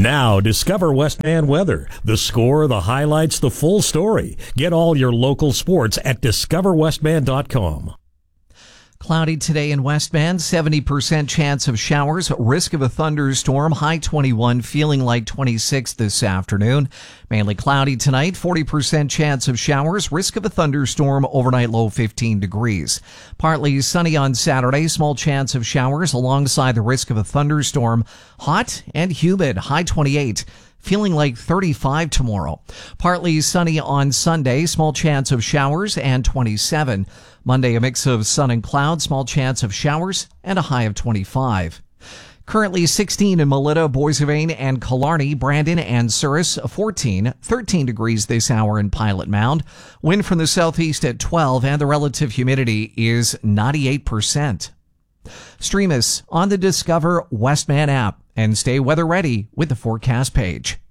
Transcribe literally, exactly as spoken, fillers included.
Now, discover Westman weather. The score, the highlights, the full story. Get all your local sports at discover westman dot com. Cloudy today in Westman, seventy percent chance of showers, risk of a thunderstorm, high twenty-one, feeling like twenty-six this afternoon. Mainly cloudy tonight, forty percent chance of showers, risk of a thunderstorm, overnight low fifteen degrees. Partly sunny on Saturday, small chance of showers alongside the risk of a thunderstorm, hot and humid, high twenty-eight. Feeling like thirty-five tomorrow. Partly sunny on Sunday, small chance of showers and twenty-seven. Monday, a mix of sun and clouds, small chance of showers and a high of twenty-five. Currently sixteen in Melita, Boissevain and Killarney, Brandon and Souris, fourteen, thirteen degrees this hour in Pilot Mound. Wind from the southeast at twelve and the relative humidity is ninety-eight percent. Stream us on the Discover Westman app and stay weather ready with the forecast page.